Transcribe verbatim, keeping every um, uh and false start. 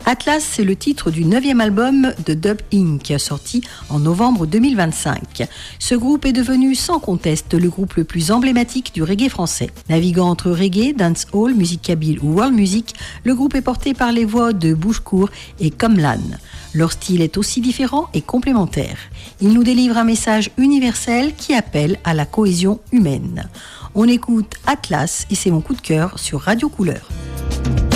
Atlas, c'est le titre du neuvième album de Dub Incorporated, sorti en novembre deux mille vingt-cinq. Ce groupe est devenu sans conteste le groupe le plus emblématique du reggae français. Naviguant entre reggae, dancehall, musique kabyle ou world music, le groupe est porté par les voix de Bouchecourt et Comlan. Leur style est aussi différent et complémentaire. Ils nous délivrent un message universel qui appelle à la cohésion humaine. On écoute Atlas et c'est mon coup de cœur sur Radio Couleur.